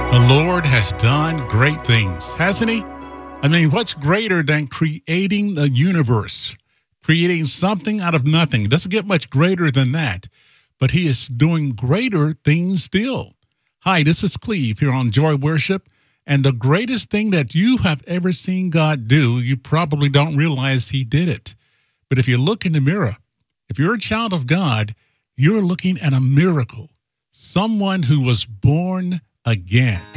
The Lord has done great things, hasn't he? I mean, what's greater than creating the universe, creating something out of nothing? It doesn't get much greater than that, but he is doing greater things still. Hi, this is Cleve here on Joy Worship, and the greatest thing that you have ever seen God do, you probably don't realize he did it. But if you look in the mirror, if you're a child of God, you're looking at a miracle, someone who was born again.